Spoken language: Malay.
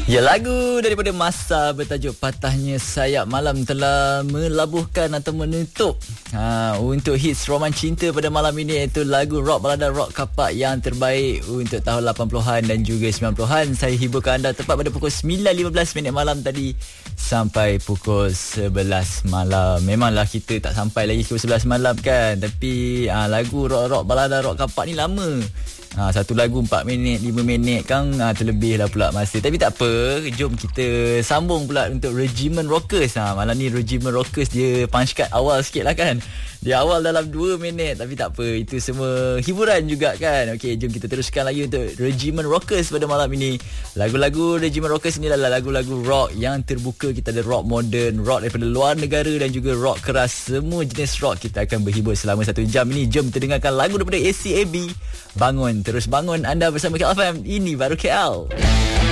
Ya, lagu daripada Masa bertajuk Patahnya Sayap Malam telah melabuhkan atau menutup untuk hits roman cinta pada malam ini, iaitu lagu rock balada rock kapak yang terbaik untuk tahun 80-an dan juga 90-an. Saya hiburkan anda tepat pada pukul 9.15 malam tadi sampai pukul 11 malam. Memanglah kita tak sampai lagi pukul 11 malam kan, tapi lagu rock balada rock kapak ni lama. Satu lagu 4 minit 5 minit kan, terlebih lah pula masa. Tapi tak apa, jom kita sambung pula untuk Regimen Rockers. Malam ni Regimen Rockers dia punch cut awal sikit lah kan. Dia awal dalam 2 minit, tapi tak apa, itu semua hiburan juga kan. Okey, jom kita teruskan lagi untuk Regimen Rockers pada malam ini. Lagu-lagu Regimen Rockers ni adalah lagu-lagu rock yang terbuka. Kita ada rock modern, rock daripada luar negara dan juga rock keras. Semua jenis rock kita akan berhibur selama 1 jam ini. Jom kita dengarkan lagu daripada ACAB, Bangun. Terus bangun anda bersama KL FM. Ini baru KL.